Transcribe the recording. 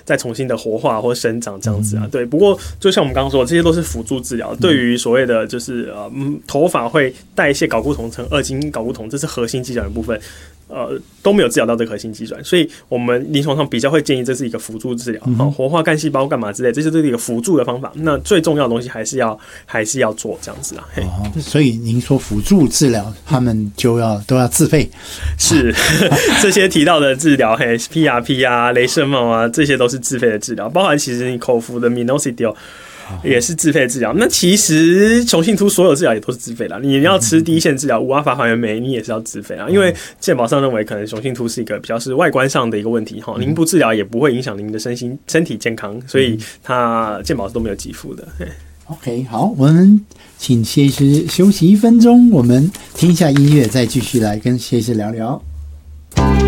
再重新的活化或生长这样子啊。对，不过就像我们刚刚说的，这些都是辅助治疗。对于所谓的就是头发会代谢睾固酮成二氢睾固酮，这是核心肌转的部分。都没有治疗到这个核心肌转，所以我们临床上比较会建议这是一个辅助治疗，活化干细胞干嘛之类，这就是一个辅助的方法。那最重要的东西还是要做这样子啊。 所以您说辅助治疗，他们都要自费， 是这些提到的治疗，PRP 啊、雷射帽啊，这些都是自费的治疗，包含其实你口服的 Minoxidil。也是自费治疗。那其实雄性秃所有治疗也都是自费啦。你要吃第一线治疗5α还原酶，你也是要自费啊。因为健保上认为可能雄性秃是一个比较是外观上的一个问题哈，您不治疗也不会影响您的身体健康，所以它健保都没有给付的。 OK， 好，我们请谢医师休息1分钟，我们听一下音乐，再继续来跟谢医师聊聊。